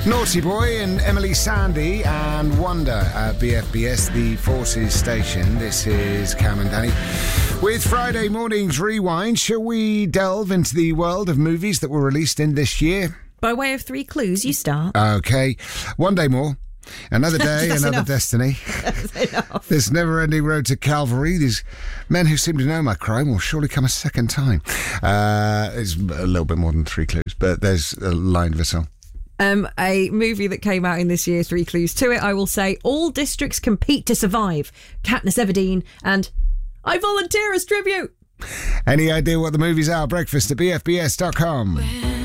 Naughty Boy and Emily Sandy and Wonder at BFBS, the Forces station. This is Cam and Danny. With Friday morning's rewind, shall we delve into the world of movies that were released in this year? By way of 3 clues, you start. Okay. One day more. Another day, another enough. destiny. That's enough. This never-ending road to Calvary. These men who seem to know my crime will surely come a second time. It's a little bit more than 3 clues, but there's a line of a song. A movie that came out in this year, 3 clues to it, I will say All Districts Compete to Survive, Katniss Everdeen, and I Volunteer as Tribute. Any idea what the movies are? Breakfast at bfbs.com.